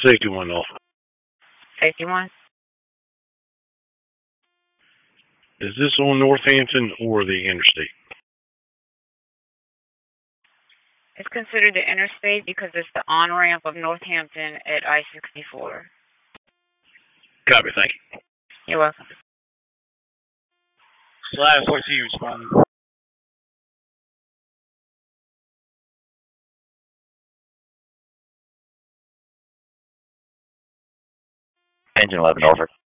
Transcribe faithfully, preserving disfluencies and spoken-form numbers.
Safety one off. Safety one. Is this on Northampton or the interstate? It's considered the interstate because it's the on-ramp of Northampton at I sixty-four. Copy, thank you. You're welcome. Slash, what's he responding? Engine eleven, over.